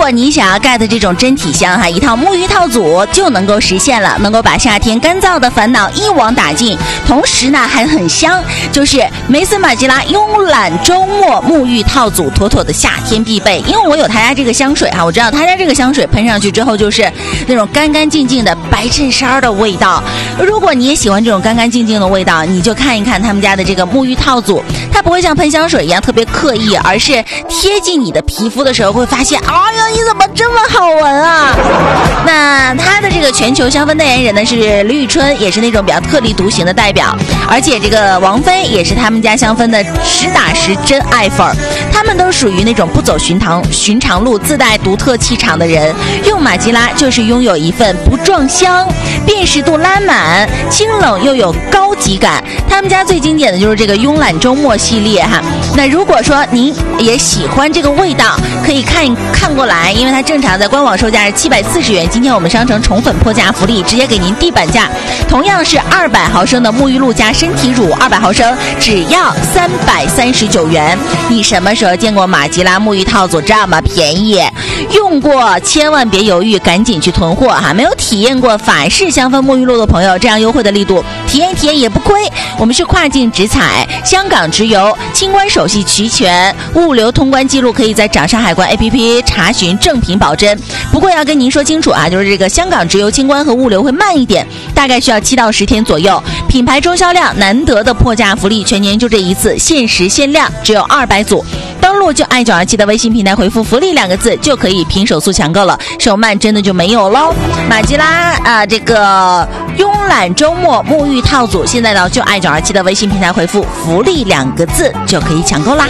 果你想要盖的这种真体香一套沐浴套组就能够实现了，能够把夏天干燥的烦恼一网打尽，同时呢还很香，就是梅森马吉拉慵懒周末沐浴套组，妥妥的夏天必备。因为我有他家这个香水我知道他家这个香水喷上去之后就是那种干干净净的白衬衫的味道。如果你也喜欢这种干干净净的味道，你就看一看他们家的这个沐浴套组，它不会像喷香水一样特别刻意，而是贴近你的皮肤的时候会发现，哎呀，你怎么这么好闻啊？那它的这个全球香氛代言人呢是李宇春，也是那种比较特立独行的代表，而且这个王菲也是他们家香氛的实打实真爱粉，他们都属于那种不走寻常路，自带独特气场的人。用马吉拉就是拥有一份不撞香、辨识度拉满、清冷又有高级感。他们家最经典的就是这个慵懒周末系列那如果说您也喜欢这个味道，可以看过来，因为它正常在官网售价是740元，今天我们商城宠粉破价福利，直接给您地板价，同样是200毫升的沐浴露加身体乳，200毫升只要339元。你什么时候见过马吉拉沐浴套组这么便宜？用过千万别犹豫，赶紧去囤货没有体验过法式香氛沐浴露的朋友，这样优惠的力度体验一体验也不亏。我们是跨境直采，香港直邮，清关手续齐全，物流通关记录可以在掌上海关 APP 查询，正品保真。不过要跟您说清楚就是这个香港直邮清关和物流会慢一点，大概需要7到10天左右。品牌中销量难得的破价福利，全年就这一次，限时限量，只有200组。登录就爱927的微信平台回复福利2个字就可以凭手速抢购了，手慢真的就没有喽。马吉拉这个慵懒周末沐浴套组，现在到就爱927的微信平台回复福利2个字就可以抢购啦。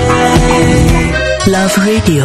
Love Radio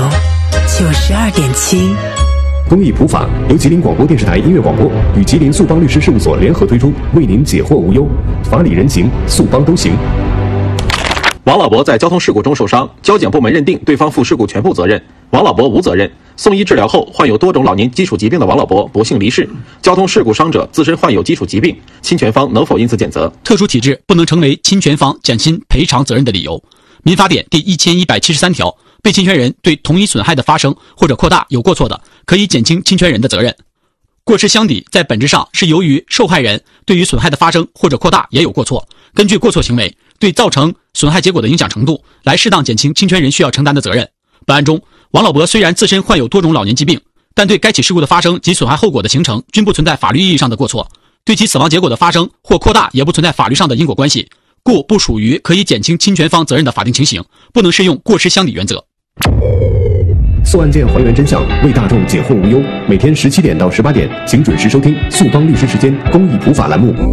92.7， 公益普法由吉林广播电视台音乐广播与吉林速邦律师事务所联合推出，为您解惑无忧，法理人情，速邦都行。 王老伯在交通事故中受伤，交警部门认定对方负事故全部责任，王老伯无责任。送医治疗后，患有多种老年基础疾病的王老伯不幸离世。交通事故伤者自身患有基础疾病，侵权方能否因此减责？ 特殊体质不能成为侵权方减轻赔偿责任的理由。民法典第1173条，被侵权人对同一损害的发生或者扩大有过错的，可以减轻侵权人的责任。过失相抵在本质上是由于受害人对于损害的发生或者扩大也有过错，根据过错行为对造成损害结果的影响程度来适当减轻侵权人需要承担的责任。本案中，王老伯虽然自身患有多种老年疾病，但对该起事故的发生及损害后果的形成均不存在法律意义上的过错，对其死亡结果的发生或扩大也不存在法律上的因果关系，故不属于可以减轻侵权方责任的法定情形，不能适用过失相抵原则。 诉案件还原真相，为大众解惑无忧。每天17点到18点，请准时收听速邦律师时间公益普法栏目。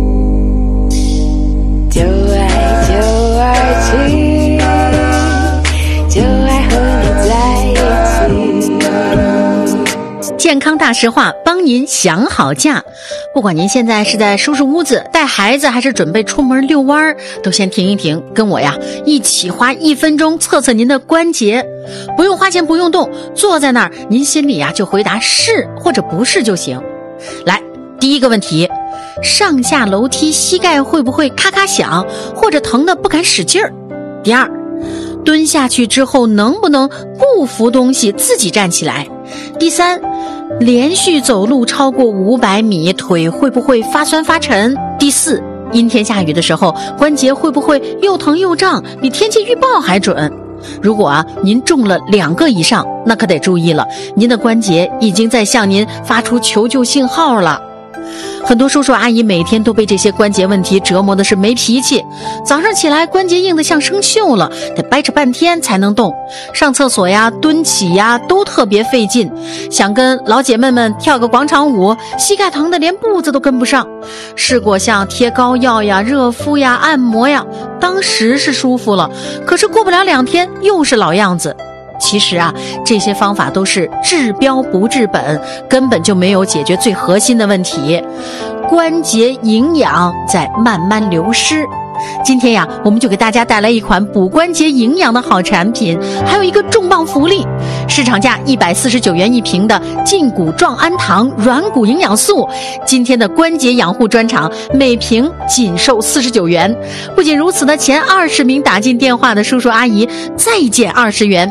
就爱927，就爱和你在一起。 健康大实话，帮您想好假。不管您现在是在收拾屋子、带孩子，还是准备出门遛弯，都先停一停，跟我一起花1分钟测测您的关节。不用花钱，不用动，坐在那儿，您心里就回答是或者不是就行。来，第一个问题，上下楼梯膝盖会不会咔咔响，或者疼得不敢使劲儿？第二，蹲下去之后能不能不扶东西自己站起来？第三，连续走路超过500米，腿会不会发酸发沉？第四，阴天下雨的时候，关节会不会又疼又胀，比天气预报还准？如果您中了2个以上，那可得注意了，您的关节已经在向您发出求救信号了。很多叔叔阿姨每天都被这些关节问题折磨的是没脾气，早上起来关节硬得像生锈了，得掰扯半天才能动，上厕所蹲起都特别费劲，想跟老姐妹们跳个广场舞，膝盖疼得连步子都跟不上。试过像贴膏药热敷按摩当时是舒服了，可是过不了2天又是老样子。其实这些方法都是治标不治本，根本就没有解决最核心的问题，关节营养在慢慢流失。今天我们就给大家带来一款补关节营养的好产品，还有一个重磅福利，市场价149元1瓶的胫骨状氨糖软骨营养素，今天的关节养护专场每瓶仅售49元。不仅如此前20名打进电话的叔叔阿姨再减20元。